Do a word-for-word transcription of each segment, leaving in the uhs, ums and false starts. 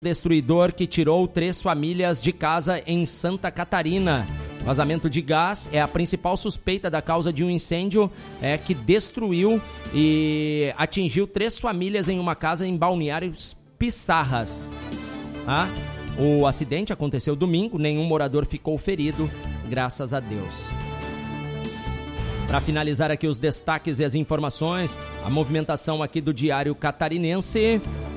Destruidor que tirou três famílias de casa em Santa Catarina. Vazamento de gás é a principal suspeita da causa de um incêndio é, que destruiu e atingiu três famílias em uma casa em Balneários Pissarras. Ah, o acidente aconteceu domingo, nenhum morador ficou ferido, graças a Deus. Para finalizar aqui os destaques e as informações, a movimentação aqui do Diário Catarinense.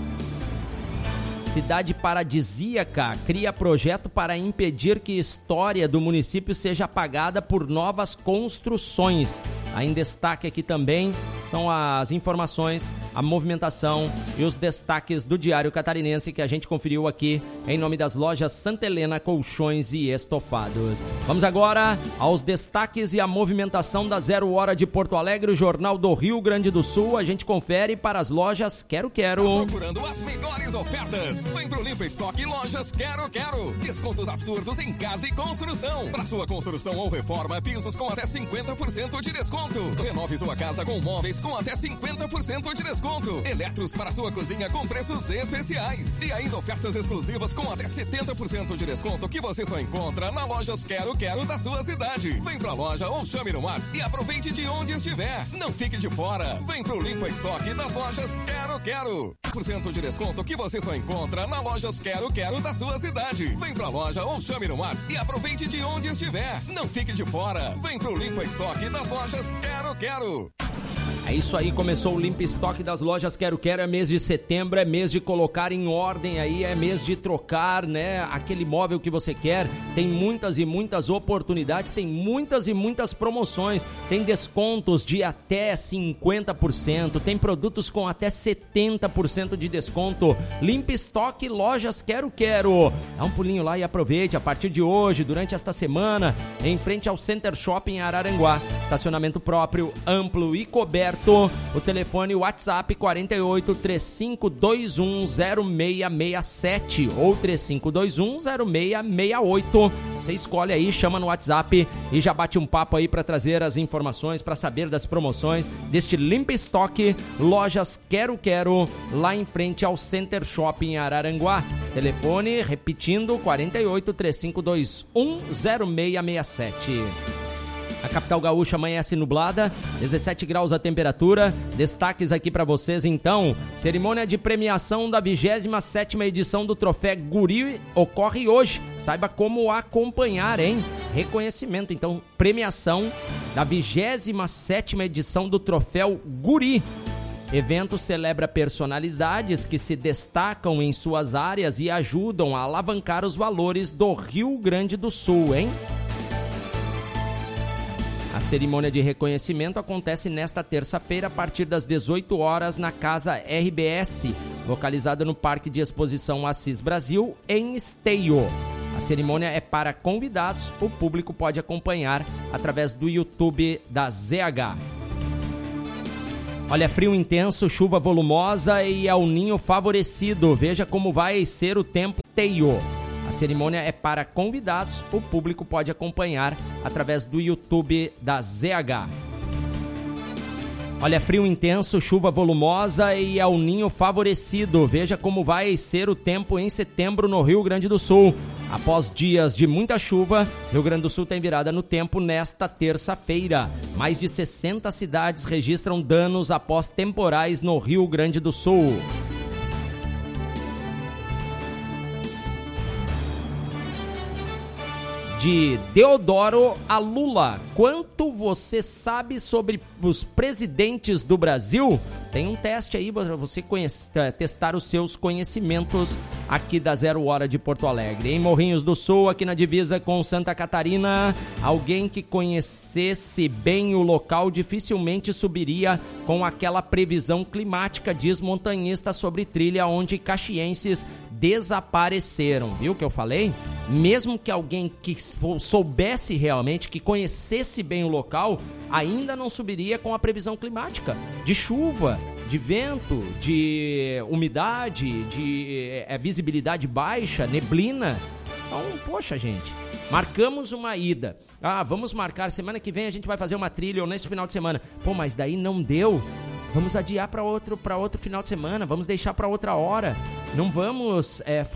Cidade paradisíaca cria projeto para impedir que história do município seja apagada por novas construções. Aí em destaque aqui também são as informações, a movimentação e os destaques do Diário Catarinense que a gente conferiu aqui em nome das lojas Santa Helena Colchões e Estofados. Vamos agora aos destaques e a movimentação da Zero Hora de Porto Alegre, o Jornal do Rio Grande do Sul. A gente confere para as lojas Quero Quero. Procurando as melhores ofertas? Vem pro Limpa Estoque Lojas Quero Quero. Descontos absurdos em casa e construção. Para sua construção ou reforma, pisos com até cinquenta por cento de desconto. Renove sua casa com móveis com até cinquenta por cento de desconto. Eletros para sua cozinha com preços especiais. E ainda ofertas exclusivas com até setenta por cento de desconto que você só encontra na Lojas Quero Quero da sua cidade. Vem pra loja ou chame no WhatsApp e aproveite de onde estiver. Não fique de fora. Vem pro Limpa Estoque das lojas Quero Quero. por cento de desconto que você só encontra na Lojas Quero Quero da sua cidade. Vem pra loja ou chame no WhatsApp e aproveite de onde estiver. Não fique de fora. Vem pro Limpa Estoque das lojas Quero Quero. É isso aí, começou o Limpa Estoque das lojas Quero Quero, é mês de setembro, é mês de colocar em ordem aí, é mês de trocar, né, aquele móvel que você quer. Tem muitas e muitas oportunidades, tem muitas e muitas promoções, tem descontos de até cinquenta por cento, tem produtos com até setenta por cento de desconto. Limpa Estoque Lojas Quero Quero. Dá um pulinho lá e aproveite a partir de hoje, durante esta semana, em frente ao Center Shopping Araranguá. Estacionamento próprio, amplo e coberto. O telefone WhatsApp quarenta e oito, trinta e cinco, vinte e um, zero seis seis sete ou trinta e cinco, vinte e um, zero seis seis oito. Você escolhe aí, chama no WhatsApp e já bate um papo aí para trazer as informações, para saber das promoções deste Limpa Estoque Lojas Quero Quero, lá em frente ao Center Shopping Araranguá. Telefone, repetindo, quarenta e oito, trinta e cinco, vinte e um, zero seis seis sete. A capital gaúcha amanhece nublada, dezessete graus a temperatura. Destaques aqui para vocês então. Cerimônia de premiação da vigésima sétima edição do Troféu Guri ocorre hoje. Saiba como acompanhar, hein? Reconhecimento, então, premiação da vigésima sétima edição do Troféu Guri. Evento celebra personalidades que se destacam em suas áreas e ajudam a alavancar os valores do Rio Grande do Sul, hein? A cerimônia de reconhecimento acontece nesta terça-feira a partir das dezoito horas na Casa R B S, localizada no Parque de Exposição Assis Brasil, em Esteio. A cerimônia é para convidados, o público pode acompanhar através do YouTube da Z H. Olha, frio intenso, chuva volumosa e El Ninho favorecido. Veja como vai ser o tempo em Esteio. A cerimônia é para convidados, o público pode acompanhar através do YouTube da Z H. Olha, frio intenso, chuva volumosa e El Ninho favorecido. Veja como vai ser o tempo em setembro no Rio Grande do Sul. Após dias de muita chuva, Rio Grande do Sul tem virada no tempo nesta terça-feira. Mais de sessenta cidades registram danos após temporais no Rio Grande do Sul. De Deodoro a Lula, quanto você sabe sobre os presidentes do Brasil? Tem um teste aí para você conhece, testar os seus conhecimentos aqui da Zero Hora de Porto Alegre. Em Morrinhos do Sul, aqui na divisa com Santa Catarina, alguém que conhecesse bem o local dificilmente subiria com aquela previsão climática, diz montanhista sobre trilha onde caxienses desapareceram. Viu o que eu falei? Mesmo que alguém que soubesse realmente, que conhecesse bem o local, ainda não subiria com a previsão climática de chuva, de vento, de umidade, de é, visibilidade baixa, neblina. Então, poxa, gente, marcamos uma ida. Ah, vamos marcar, semana que vem a gente vai fazer uma trilha ou nesse final de semana. Pô, mas daí não deu. Vamos adiar para outro, para outro final de semana, vamos deixar para outra hora. Não vamos é,